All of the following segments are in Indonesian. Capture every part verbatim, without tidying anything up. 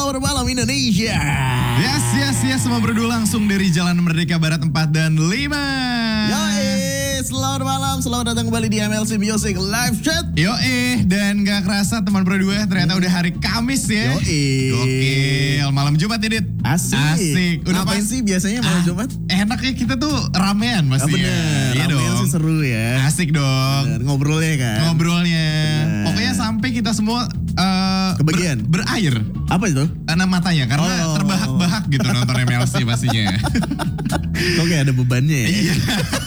selamat malam Indonesia. Yes, yes, yes, semua berdua langsung dari Jalan Merdeka Barat empat dan lima. Yoi, selamat malam, selamat datang kembali di M L C Music Live Chat. Yoi, dan gak kerasa teman berdua ternyata udah hari Kamis ya. Yoi. Gokil, malam Jumat ya Dit. Asik. Asik. Udah Ngapain pas- sih biasanya malam Ah, Jumat? Enak ya kita tuh ramean Ah, pasti bener, ya. Iya ramean dong. sih seru ya. Asik dong. Bener, ngobrolnya kan. Ngobrolnya. Bener. Pokoknya sampai kita semua eh, Kebagian. ber- berair. Apa itu? Karena matanya, karena Oh. terbahak-bahak gitu nonton M L C pastinya. Kok kayak ada bebannya ya? Iya.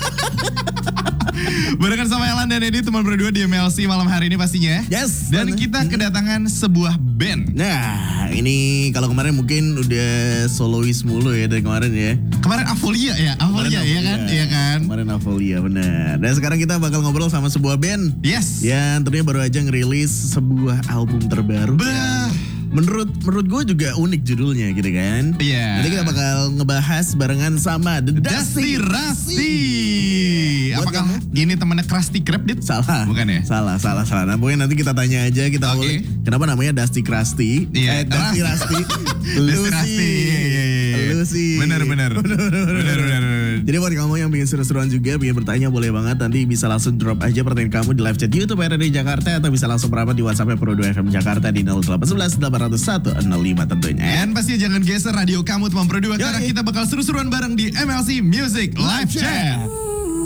Barengan sama Elan dan Edi, teman berdua di M L C malam hari ini pastinya. Yes. Dan bener. kita kedatangan sebuah band. Nah, ini kalau kemarin mungkin udah solois mulu ya dari kemarin ya. Kemarin Avolia ya, Avolia ya kan, iya kan. Kemarin Avolia benar. Dan sekarang kita bakal ngobrol sama sebuah band Yes. yang tentunya baru aja ngerilis sebuah album terbaru. Bah. Menurut menurut gue juga unik judulnya gitu kan. Iya. Nanti kita bakal ngebahas barengan sama The Dusty Rusty. Buat Apakah kamu? ini temannya Krusty Krab, Dit? Salah. Bukan ya? Salah, salah, salah. Nah, pokoknya nanti kita tanya aja, kita Oke. ulik. Kenapa namanya Dusty Krusty? Iya. Eh, Dusty Rusty. Dusty Rusty. Iya, iya, iya. Lu sih. Benar, benar. Benar, benar, benar. Jadi buat kamu yang pengen seru-seruan juga, pengen bertanya boleh banget. Nanti bisa langsung drop aja pertanyaan kamu di live chat YouTube R R D Jakarta. Atau bisa langsung merapat di WhatsApp Pro dua F M Jakarta di nol delapan satu satu delapan nol satu nol lima tentunya. Dan pasti jangan geser radio kamu teman berdua, karena Yoi. kita bakal seru-seruan bareng di M L C Music Live Chat.